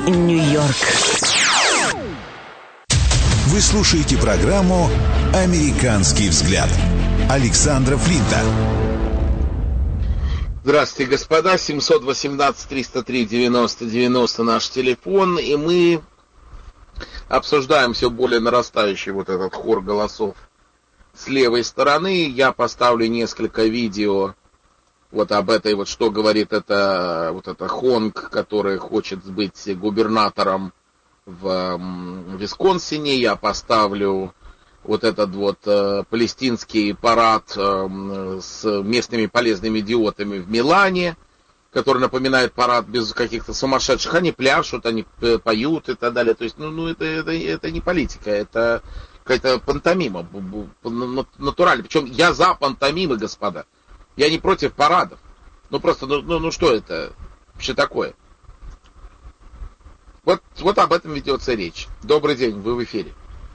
Нью-Йорк. Вы слушаете программу «Американский взгляд» Александра Флинта. Здравствуйте, господа. 718-303-90-90 наш телефон. И мы обсуждаем все более нарастающий вот этот хор голосов с левой стороны. Я поставлю несколько видео вот об этой, вот что говорит это Хонг, который хочет быть губернатором в Висконсине. Я поставлю вот этот вот палестинский парад с местными полезными идиотами в Милане, который напоминает парад без каких-то сумасшедших. Они пляшут, они поют и так далее. То есть, это не политика, это какая-то пантомима натурально. Причем я за пантомимы, господа. Я не против парадов. Просто, что это вообще такое? Вот об этом ведется речь. Добрый день, вы в эфире.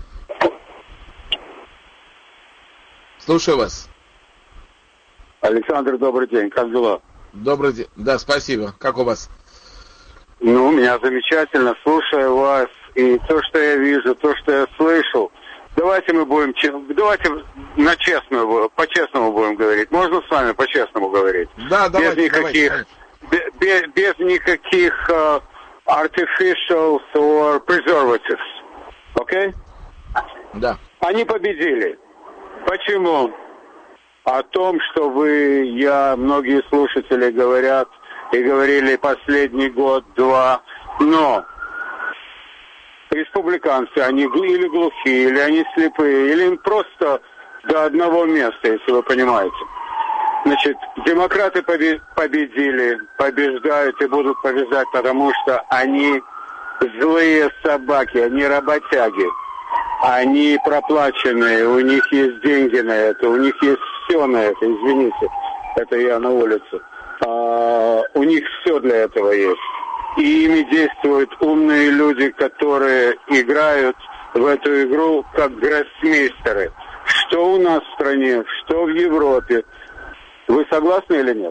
Слушаю вас. Александр, добрый день. Как дела? Добрый день. Да, спасибо. Как у вас? У меня замечательно. Слушаю вас. И то, что я вижу, то, что я слышу. Давайте на честную, по-честному будем говорить. Можно с вами по-честному говорить? Да, давайте. Без никаких artificials or preservatives. Окей? Да. Они победили. Почему? О том, что многие слушатели говорят и говорили последний год-два, но республиканцы, они или глухие, или они слепые, или им просто до одного места, если вы понимаете. Значит, демократы победили, побеждают и будут побеждать, потому что они злые собаки, они работяги. Они проплаченные, у них есть деньги на это, у них есть все на это, извините, это я на улице. У них все для этого есть. И ими действуют умные люди, которые играют в эту игру как гроссмейстеры. Что у нас в стране, что в Европе. Вы согласны или нет?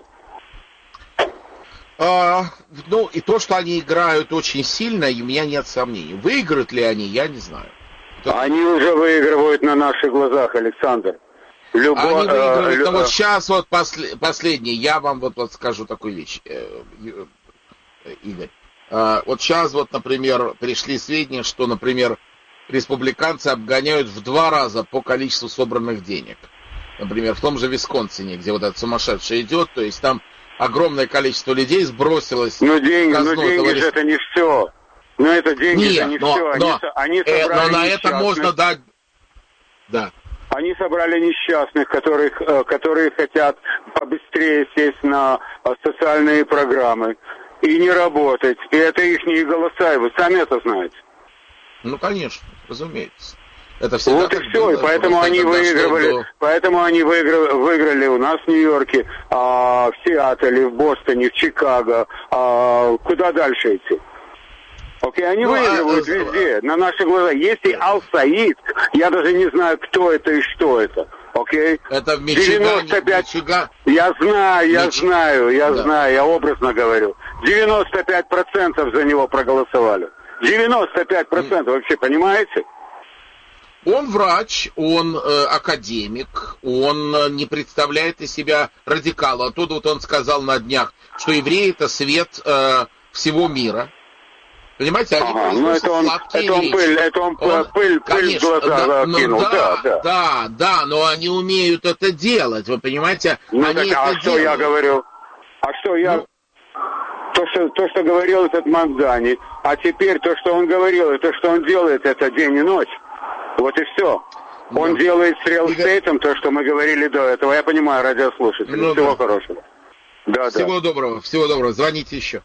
И то, что они играют очень сильно, и у меня нет сомнений. Выиграют ли они, я не знаю. Они уже выигрывают на наших глазах, Александр. Они выигрывают, но вот сейчас вот последний, я вам вот скажу такую вещь, Игорь. Вот сейчас вот, например, пришли сведения, что, например, республиканцы обгоняют в 2 раза по количеству собранных денег. Например, в том же Висконсине, где вот этот сумасшедший идет, то есть там огромное количество людей сбросилось. Деньги же это не все. Но это деньги, это не все. Они собрали но на это можно дать... Да. Они собрали несчастных, которые хотят побыстрее сесть на социальные программы и не работать. И это ихние голоса, и вы сами это знаете. Конечно, разумеется. Это всегда вот и все, и поэтому они выигрывали. Поэтому они выиграли у нас в Нью-Йорке, в Сиэтле, в Бостоне, в Чикаго. Куда дальше идти? Они выигрывают везде, на наши глаза. Если Ал-Саид, я даже не знаю, кто это и что это. Это в Мичигане. 95... Я знаю, я образно говорю. 95% за него проголосовали. 95%, вообще, понимаете? Он врач, он академик, он не представляет из себя радикала. Оттуда вот он сказал на днях, что евреи это свет всего мира. Понимаете, они произносят сладкие речи. Это он пыль в глаза кинул. Да, но они умеют это делать, вы понимаете? Что я говорю? То, что говорил этот Мандани, а теперь то, что он говорил, и то, что он делает, это день и ночь. Вот и все. Он делает с реал-эстейтом то, что мы говорили до этого. Я понимаю, радиослушатели. Всего хорошего. Всего доброго. Звоните еще.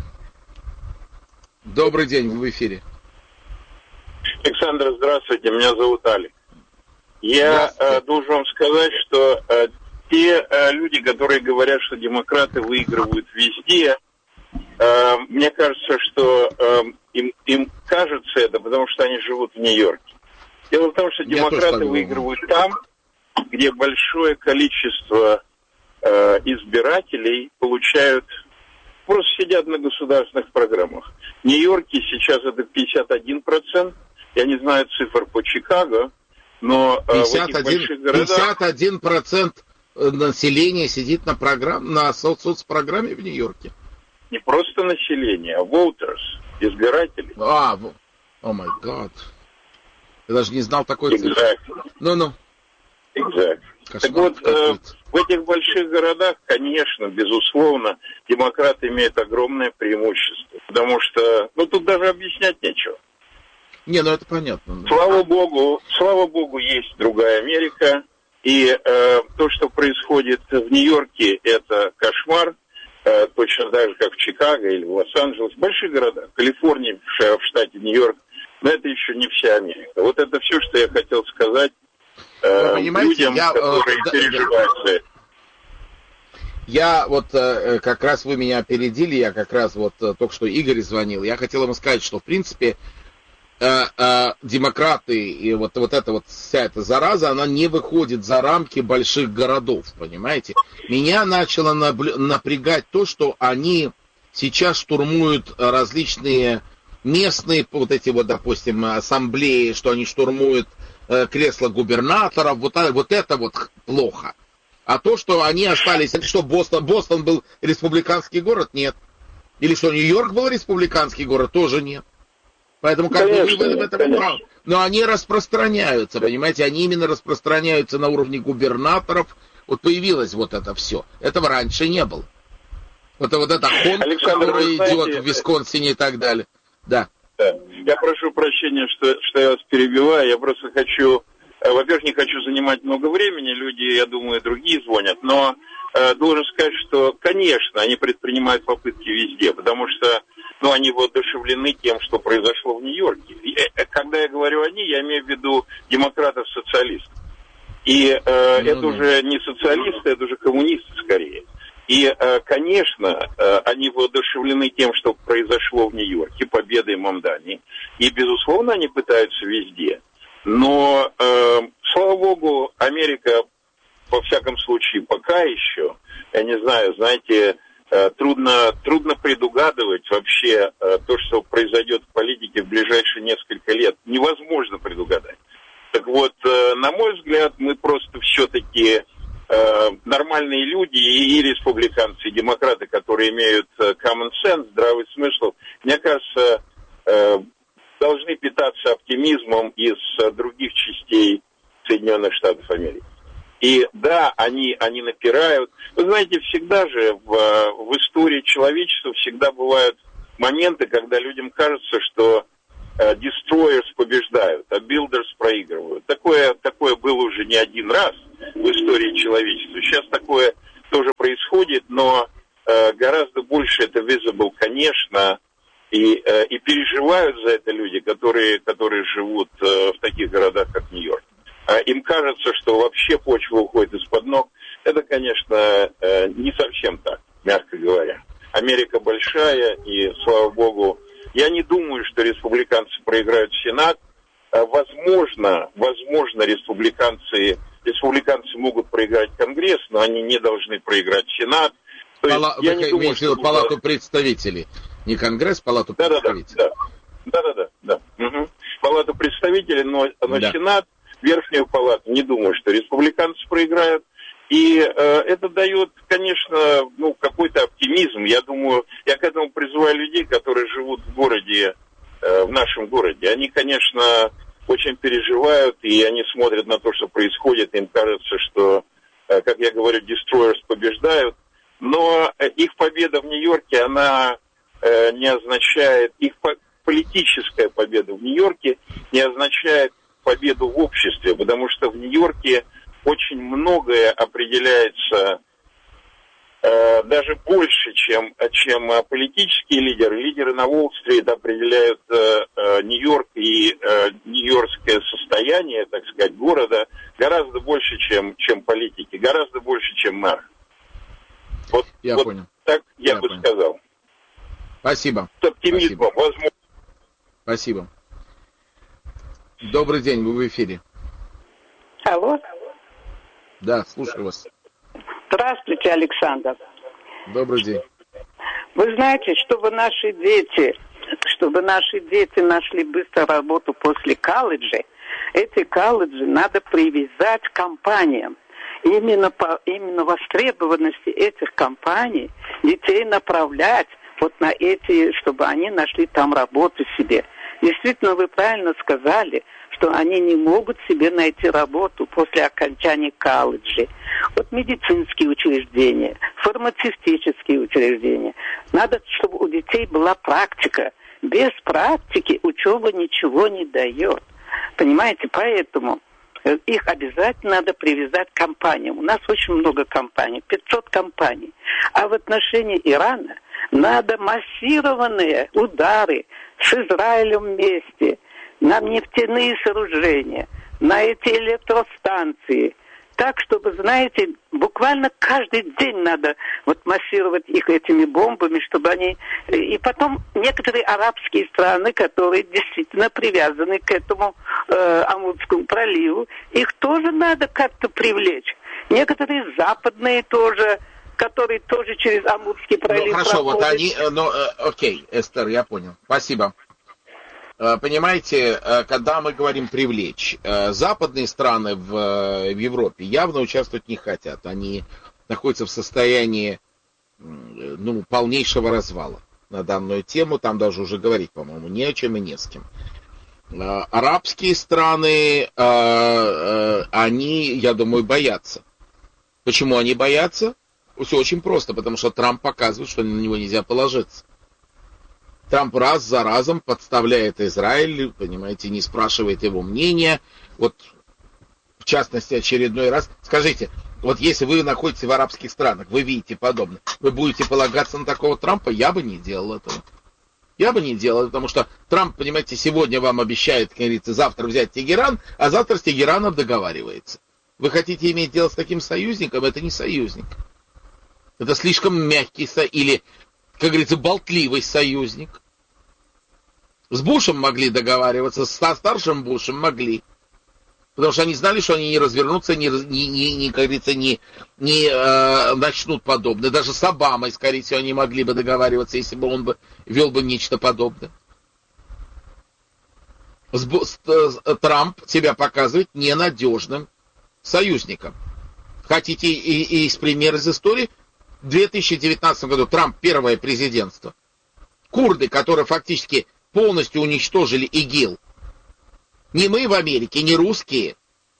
Добрый день, вы в эфире. Александр, здравствуйте, меня зовут Алик. Я должен вам сказать, что те люди, которые говорят, что демократы выигрывают везде, мне кажется, что им кажется это, потому что они живут в Нью-Йорке. Дело в том, что демократы выигрывают там, где большое количество избирателей получают просто сидят на государственных программах. В Нью-Йорке сейчас это 51%. Я не знаю цифр по Чикаго, но 51, в этих больших городах... 51% населения сидит на соцпрограмме в Нью-Йорке. Не просто население, а voters, избиратели. О май гад. Я даже не знал такой цифры. Ну. Exactly. Так вот, в этих больших городах, конечно, безусловно, демократы имеют огромное преимущество. Потому что, тут даже объяснять нечего. Это понятно. Да. Слава Богу, есть другая Америка. И то, что происходит в Нью-Йорке, это кошмар. Точно так же, как в Чикаго или в Лос-Анджелесе. В больших городах. Калифорния, в штате Нью-Йорк. Но это еще не вся Америка. Вот это все, что я хотел сказать людям, которые переживают за это. Я как раз вы меня опередили, я как раз только что Игорь звонил. Я хотел ему сказать, что в принципе демократы и вот эта вся эта зараза, она не выходит за рамки больших городов, понимаете? Меня начало напрягать то, что они сейчас штурмуют различные местные допустим, ассамблеи, что они штурмуют кресла губернаторов, вот это плохо. А то, что они остались, что Бостон был республиканский город, нет. Или что Нью-Йорк был республиканский город, тоже нет. Поэтому как бы вы в этом правы. Но они распространяются, понимаете, они именно распространяются на уровне губернаторов. Вот появилось это все. Этого раньше не было. Это хон, который идет в Висконсине и так далее. Да. Я прошу прощения, что я вас перебиваю. Я просто хочу, во-первых, не хочу занимать много времени. Люди, я думаю, другие звонят. Но должен сказать, что, конечно, они предпринимают попытки везде, потому что они воодушевлены тем, что произошло в Нью-Йорке. Когда я говорю «они», я имею в виду демократов-социалистов. И это уже не социалисты, это уже коммунисты скорее. И, конечно, они воодушевлены тем, что произошло в Нью-Йорке, победой Мамдани. И, безусловно, они пытаются везде. Но, слава богу, Америка, во всяком случае, пока еще, я не знаю, знаете, трудно предугадывать вообще то, что произойдет в политике в ближайшие несколько лет. Невозможно предугадать. Так вот, на мой взгляд, мы просто все-таки нормальные люди, и республиканцы, и демократы, которые имеют common sense, здравый смысл, мне кажется, должны питаться оптимизмом из других частей Соединенных Штатов Америки. И да, они напирают. Вы знаете, всегда же в истории человечества всегда бывают моменты, когда людям кажется, что destroyers побеждают, а builders проигрывают. Такое было уже не один раз в истории человечества. Сейчас такое тоже происходит, но гораздо больше это visible, конечно, и переживают за это люди, которые живут в таких городах, как Нью-Йорк. Им кажется, что вообще почва уходит из-под ног. Это, конечно, не совсем так, мягко говоря. Америка большая, и, слава богу, я не думаю, что республиканцы проиграют в Сенат. Возможно, республиканцы могут проиграть Конгресс, но они не должны проиграть Сенат. Вы имеете в виду Палату представителей? Не Конгресс, Палату представителей. Да. Угу. Палату представителей, но да. Сенат, Верхнюю палату, не думаю, что республиканцы проиграют. И это дает, конечно, какой-то оптимизм. Я думаю, я к этому призываю людей, которые живут в городе, в нашем городе. Они, конечно, очень переживают, и они смотрят на то, что происходит. Им кажется, что, как я говорю, destroyers побеждают. Но их победа в Нью-Йорке, она не означает, их политическая победа в Нью-Йорке не означает победу в обществе, потому что в Нью-Йорке очень многое определяется даже больше, чем политические лидеры. Лидеры на Уолл-стрит определяют Нью-Йорк и нью-йоркское состояние, так сказать, города гораздо больше, чем политики, гораздо больше, чем мэр. Я понял. Так я бы сказал. Спасибо. С оптимизмом, возможно. Спасибо. Добрый день, вы в эфире. Алло. Да, слушаю вас. Здравствуйте, Александр. Добрый день. Вы знаете, чтобы наши дети нашли быстро работу после колледжа, эти колледжи надо привязать к компаниям. Именно востребованности этих компаний детей направлять вот на эти, чтобы они нашли там работу себе. Действительно, вы правильно сказали, что они не могут себе найти работу после окончания колледжа. Вот медицинские учреждения, фармацевтические учреждения. Надо, чтобы у детей была практика. Без практики учеба ничего не дает. Понимаете, поэтому их обязательно надо привязать к компаниям. У нас очень много компаний, 500 компаний. А в отношении Ирана надо массированные удары с Израилем вместе на нефтяные сооружения, на эти электростанции. Так, чтобы, знаете, буквально каждый день надо вот массировать их этими бомбами, чтобы они... И потом некоторые арабские страны, которые действительно привязаны к этому Амурскому проливу, их тоже надо как-то привлечь. Некоторые западные тоже, которые тоже через Амурский пролив хорошо, проходят. Вот они... окей, Эстер, я понял. Спасибо. Понимаете, когда мы говорим привлечь, западные страны в Европе явно участвовать не хотят. Они находятся в состоянии полнейшего развала на данную тему. Там даже уже говорить, по-моему, не о чем и не с кем. Арабские страны, они, я думаю, боятся. Почему они боятся? Все очень просто, потому что Трамп показывает, что на него нельзя положиться. Трамп раз за разом подставляет Израиль, понимаете, не спрашивает его мнения. Вот, в частности, очередной раз. Скажите, вот если вы находитесь в арабских странах, вы видите подобное, вы будете полагаться на такого Трампа? Я бы не делал этого. Я бы не делал, потому что Трамп, понимаете, сегодня вам обещает, как говорится, завтра взять Тегеран, а завтра с Тегераном договаривается. Вы хотите иметь дело с таким союзником? Это не союзник. Это слишком мягкий или, как говорится, болтливый союзник. С Бушем могли договариваться, с старшим Бушем могли. Потому что они знали, что они не развернутся, как говорится, не начнут подобное. Даже с Обамой, скорее всего, они могли бы договариваться, если бы он вел бы нечто подобное. Трамп себя показывает ненадежным союзником. Хотите из примера из истории? В 2019 году Трамп первое президентство. Курды, которые фактически полностью уничтожили ИГИЛ. Не мы в Америке, не русские.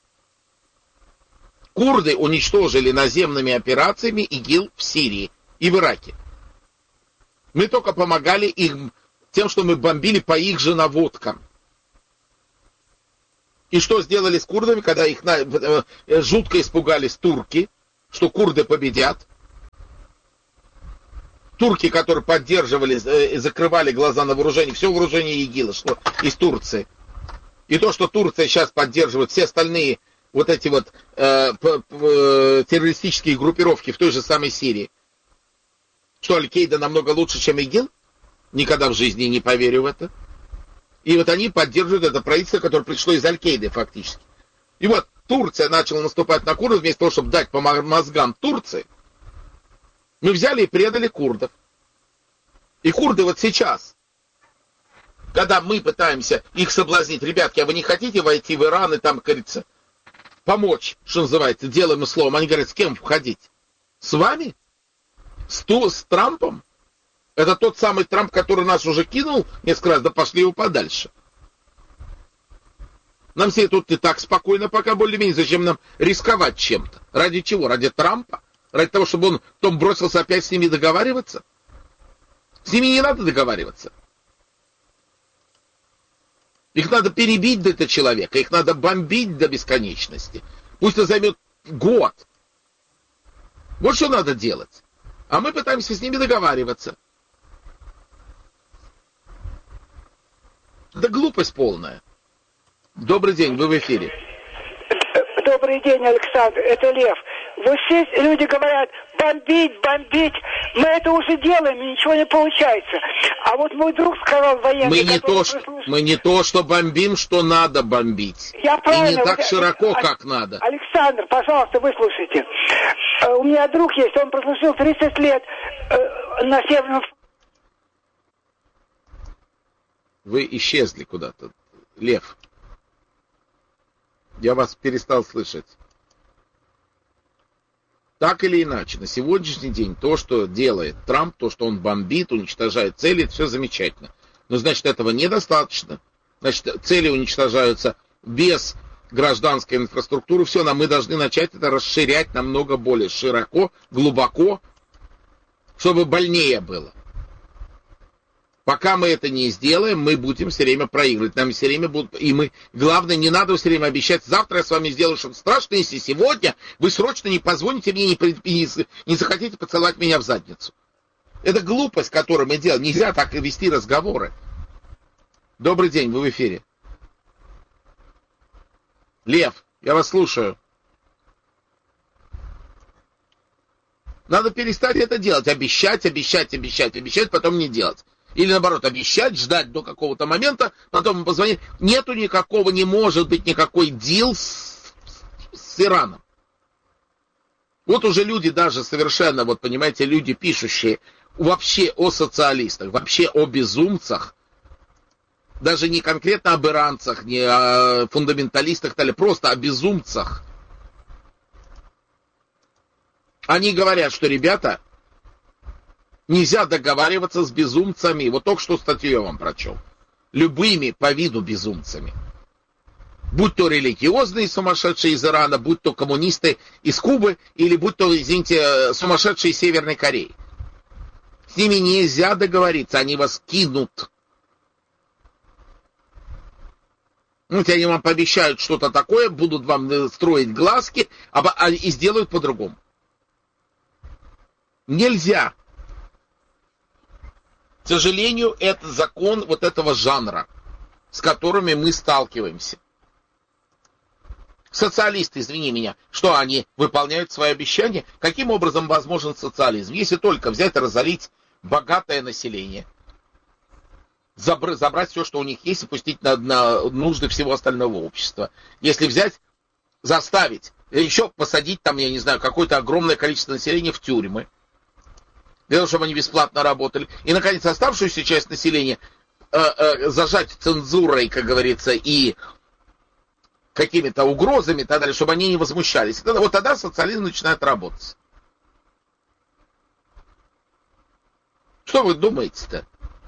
Курды уничтожили наземными операциями ИГИЛ в Сирии и в Ираке. Мы только помогали им тем, что мы бомбили по их же наводкам. И что сделали с курдами, когда их жутко испугались турки, что курды победят? Турки, которые поддерживали и закрывали глаза на вооружение, все вооружение ИГИЛа шло из Турции. И то, что Турция сейчас поддерживает все остальные вот эти вот террористические группировки в той же самой Сирии. Что Аль-Каида намного лучше, чем ИГИЛ? Никогда в жизни не поверю в это. И вот они поддерживают это правительство, которое пришло из Аль-Каиды фактически. И вот Турция начала наступать на курдов, вместо того, чтобы дать по мозгам Турции. Мы взяли и предали курдов. И курды вот сейчас, когда мы пытаемся их соблазнить, ребятки, а вы не хотите войти в Иран и там, как говорится, помочь, что называется, делаем и словом, они говорят, с кем входить? С вами? С Трампом? Это тот самый Трамп, который нас уже кинул несколько раз, да пошли его подальше. Нам все тут и так спокойно, пока более-менее, зачем нам рисковать чем-то? Ради чего? Ради Трампа? Ради того, чтобы он потом бросился опять с ними договариваться? С ними не надо договариваться. Их надо перебить до этого человека, их надо бомбить до бесконечности. Пусть это займет год. Вот что надо делать. А мы пытаемся с ними договариваться. Да глупость полная. Добрый день, вы в эфире. Добрый день, Александр, это Лев. Вот все люди говорят, бомбить. Мы это уже делаем, и ничего не получается. А вот мой друг сказал военный... Мы не то, что бомбим, что надо бомбить. Я правильно... И не так широко, как надо. Александр, пожалуйста, выслушайте. У меня друг есть, он прослужил 30 лет на Северном Вы исчезли куда-то. Лев. Я вас перестал слышать. Так или иначе, на сегодняшний день то, что делает Трамп, то, что он бомбит, уничтожает цели, это все замечательно. Но, значит, этого недостаточно. Значит, цели уничтожаются без гражданской инфраструктуры. Все, мы должны начать это расширять намного более широко, глубоко, чтобы больнее было. Пока мы это не сделаем, мы будем все время проигрывать. Нам все время будут... И мы... Главное, не надо все время обещать, завтра я с вами сделаю что-то страшное, если сегодня вы срочно не позвоните мне, не захотите поцеловать меня в задницу. Это глупость, которую мы делаем. Нельзя так вести разговоры. Добрый день, вы в эфире. Лев, я вас слушаю. Надо перестать это делать. Обещать, потом не делать. Или наоборот, обещать, ждать до какого-то момента, потом позвонить. Нету никакого, не может быть никакой дил с Ираном. Вот уже люди даже совершенно, вот понимаете, люди, пишущие вообще о социалистах, вообще о безумцах, даже не конкретно об иранцах, не о фундаменталистах, просто о безумцах. Они говорят, что, ребята, нельзя договариваться с безумцами. Вот только что статью я вам прочел. Любыми по виду безумцами. Будь то религиозные сумасшедшие из Ирана, будь то коммунисты из Кубы, или будь то, извините, сумасшедшие из Северной Кореи. С ними нельзя договориться, они вас кинут. Они вам пообещают что-то такое, будут вам строить глазки, и сделают по-другому. Нельзя. К сожалению, это закон вот этого жанра, с которыми мы сталкиваемся. Социалисты, извини меня, что они выполняют свои обещания? Каким образом возможен социализм? Если только взять и разорить богатое население, забрать все, что у них есть, и пустить на нужды всего остального общества. Если взять, заставить, еще посадить там, я не знаю, какое-то огромное количество населения в тюрьмы, для того, чтобы они бесплатно работали. И, наконец, оставшуюся часть населения зажать цензурой, как говорится, и какими-то угрозами и так далее, чтобы они не возмущались. Вот тогда социализм начинает работать. Что вы думаете-то?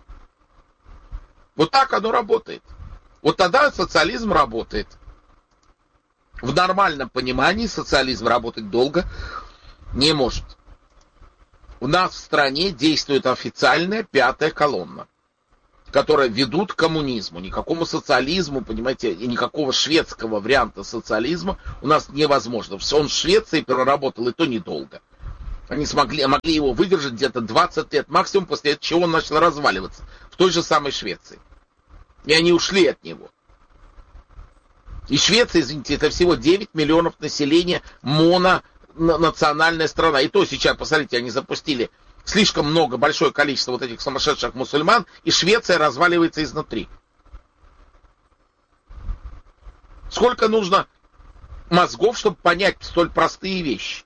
Вот так оно работает. Вот тогда социализм работает. В нормальном понимании социализм работать долго не может. У нас в стране действует официальная пятая колонна, которая ведут к коммунизму. Никакому социализму, понимаете, и никакого шведского варианта социализма у нас невозможно. Он в Швеции проработал, и то недолго. Они могли его выдержать где-то 20 лет максимум, после чего он начал разваливаться в той же самой Швеции. И они ушли от него. И Швеция, извините, это всего 9 миллионов населения, мононациональная страна. И то сейчас, посмотрите, они запустили слишком много, большое количество вот этих сумасшедших мусульман, и Швеция разваливается изнутри. Сколько нужно мозгов, чтобы понять столь простые вещи?